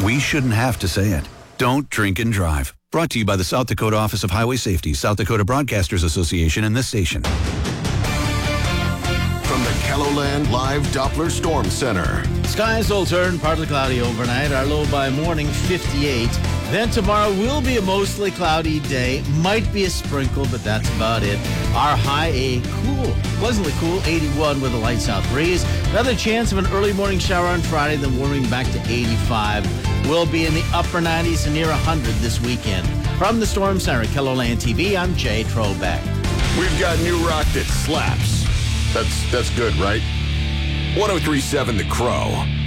We shouldn't have to say it. Don't drink and drive. Brought to you by the South Dakota Office of Highway Safety, South Dakota Broadcasters Association, and this station. From the KELOLAND Live Doppler Storm Center. Skies will turn partly cloudy overnight. Our low by morning 58. Then tomorrow will be a mostly cloudy day. Might be a sprinkle, but that's about it. Our high a pleasantly cool 81 with a light south breeze. Another chance of an early morning shower on Friday, then warming back to 85. We'll be in the upper 90s and near 100 this weekend. From the Storm Center at KELOLAND TV, I'm Jay Trobeck. We've got new rock that slaps. That's good, right? 103.7 The Crow.